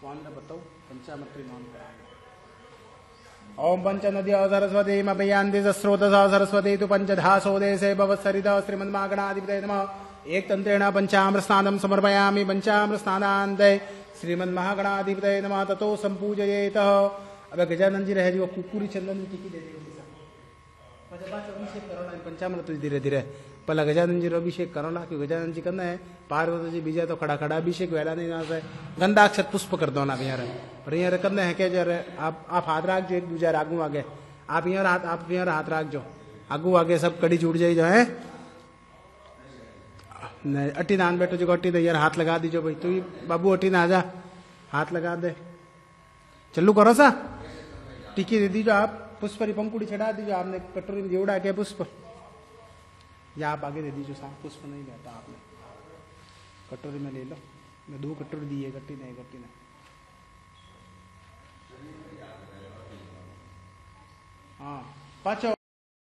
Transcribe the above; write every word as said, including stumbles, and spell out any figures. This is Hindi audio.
कौन ने बताओ पंचामृत नाम कराएंगे। ओम पंच नदी सरस्वती मपयांति स्रोतसा सरस्वती तु पंचधा सोदेशे भवत्सरित श्रीमन्मागणाधिपतये नमः। एक तंत्रेण पंचामृत स्नानं समर्पयामि। पंचामृत स्नानान्ते श्रीमन्महागणाधिपतये नमः। ततो संपूजयेत। अब गजानन जी रहे जो कुकुरी चंदन की टिकी दे दी अभिषेक करो पंचामृत धीरे धीरे पहला गजानन जी अभिषेक करो ना क्यों गजानन जी करना है। पार्वती जी बीजा तो खड़ा खड़ा अभिषेक वेला नहीं ना से गंधाक्षत पुष्प कर दो ना भैया पर यहाँ करना है क्या जर आप आप हाथ राख जो एक दूसरा आगू आगे आप यहाँ हाथ आप यहाँ हाथ राख जो आगू आगे सब कड़ी छूट जाए जो है अट्टी नान बैठो जो अट्टी यार हाथ लगा दीजो भाई तू बाबू अट्टी ना आजा हाथ लगा दे चलू करो सा टिकी दे दीजो आप पुष्प पंकुड़ी चढ़ा दीजिए आपने कटोरी में जोड़ा क्या पुष्प या आप आगे दे दीजिए साहब पुष्प नहीं लेता आपने कटोरी में ले लो मैं दो कटोरी दी है गट्टी नहीं गट्टी नहीं हाँ पाचो